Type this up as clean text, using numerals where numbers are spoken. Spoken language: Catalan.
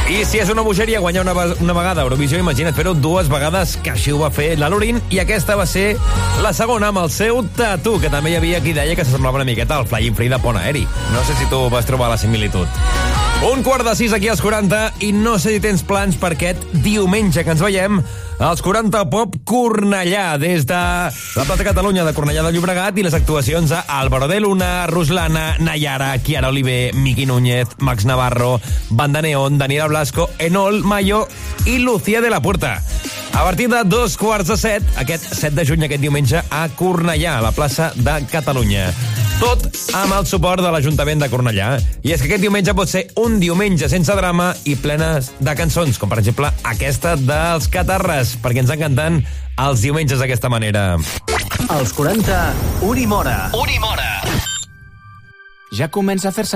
I si és una bogeria guanyar una vegada a Eurovisió, imagina't fer-ho 2 vegades, que així ho va fer la Lorin, i aquesta va ser la segona amb el seu Tatu, que també hi havia qui deia que s'assemblava una miqueta al Flying Free de Pont Aeri. No sé si tu vas trobar la similitud. 5:45 aquí als 40, i no sé si tens plans per aquest diumenge que ens veiem als 40 Pop Cornellà, des de la Plaça Catalunya de Cornellà de Llobregat, i les actuacions a Álvaro de Luna, Ruslana, Nayara, Chiara Oliver, Miki Núñez, Max Navarro, Banda Neón, Daniela Blasco, Enol Mayo i Lucía de la Puerta. A partir de 6:45, aquest 7 de juny, aquest diumenge, a Cornellà, a la plaça de Catalunya. Tot amb el suport de l'Ajuntament de Cornellà. I és que aquest diumenge pot ser un diumenge sense drama i plenes de cançons, com per exemple aquesta dels Catarres, perquè ens encanten els diumenges d'aquesta manera. Als 40, Unimora. Ja comença a fer-se